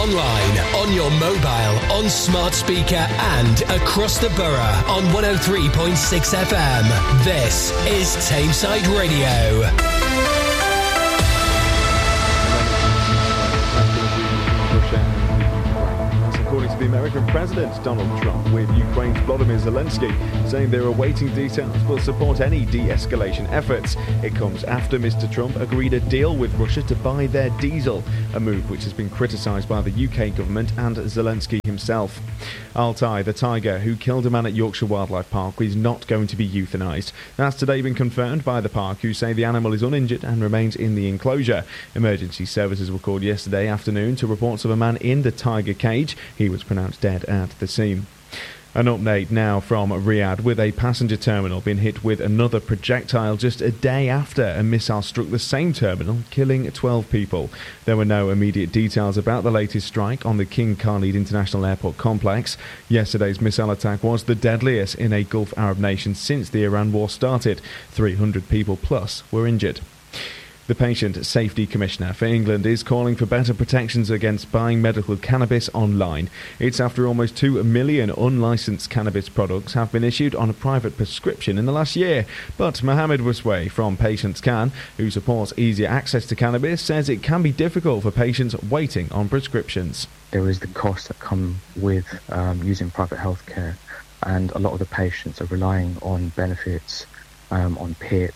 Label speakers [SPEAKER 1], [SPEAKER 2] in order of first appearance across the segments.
[SPEAKER 1] online, on your mobile, on smart speaker and across the borough on 103.6 FM. This is Tameside Radio.
[SPEAKER 2] According to the American President Donald Trump, with Ukraine's Volodymyr Zelensky saying they're awaiting details will support any de-escalation efforts. It comes after Mr. Trump agreed a deal with Russia to buy their diesel, a move which has been criticised by the UK government and Zelensky himself. Altai, the tiger who killed a man at Yorkshire Wildlife Park, is not going to be euthanised. That's today been confirmed by the park, who say the animal is uninjured and remains in the enclosure. Emergency services were called yesterday afternoon to reports of a man in the tiger cage. He was pronounced dead at the scene. An update now from Riyadh, with a passenger terminal being hit with another projectile just a day after a missile struck the same terminal, killing 12 people. There were no immediate details about the latest strike on the King Khalid International Airport complex. Yesterday's missile attack was the deadliest in a Gulf Arab nation since the Iran war started. 300 people plus were injured. The Patient Safety Commissioner for England is calling for better protections against buying medical cannabis online. It's after almost 2 million unlicensed cannabis products have been issued on a private prescription in the last year. But Mohammed Wasway from Patients Can, who supports easier access to cannabis, says it can be difficult for patients waiting on prescriptions.
[SPEAKER 3] There is the costs that come with using private healthcare, and a lot of the patients are relying on benefits, on PIP,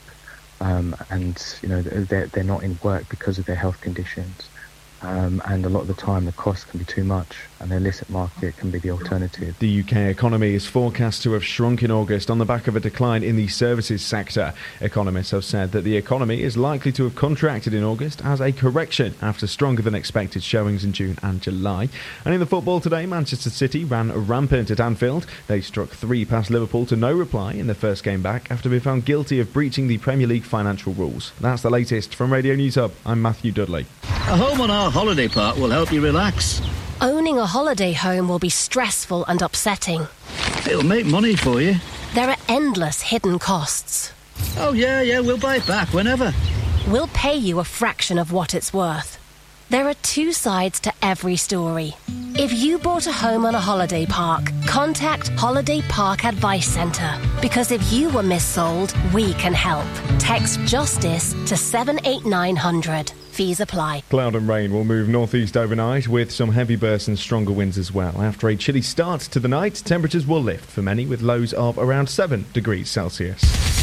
[SPEAKER 3] and you know they're not in work because of their health conditions, and a lot of the time the cost can be too much, and the illicit market can be the alternative.
[SPEAKER 2] The UK economy is forecast to have shrunk in August on the back of a decline in the services sector. Economists have said that the economy is likely to have contracted in August as a correction after stronger than expected showings in June and July. And in the football today, Manchester City ran rampant at Anfield. They struck 3 past Liverpool to no reply in the first game back after being found guilty of breaching the Premier League financial rules. That's the latest from Radio News Hub. I'm Matthew Dudley.
[SPEAKER 4] A home on our holiday park will help you relax.
[SPEAKER 5] Owning a holiday home will be stressful and upsetting.
[SPEAKER 4] It'll make money for you.
[SPEAKER 5] There are endless hidden costs.
[SPEAKER 4] Oh, yeah, we'll buy it back whenever.
[SPEAKER 5] We'll pay you a fraction of what it's worth. There are 2 sides to every story. If you bought a home on a holiday park, contact Holiday Park Advice Centre. Because if you were missold, we can help. Text JUSTICE to 78900. Fees apply.
[SPEAKER 2] Cloud and rain will move northeast overnight, with some heavy bursts and stronger winds as well. After a chilly start to the night, temperatures will lift for many, with lows of around 7 degrees Celsius.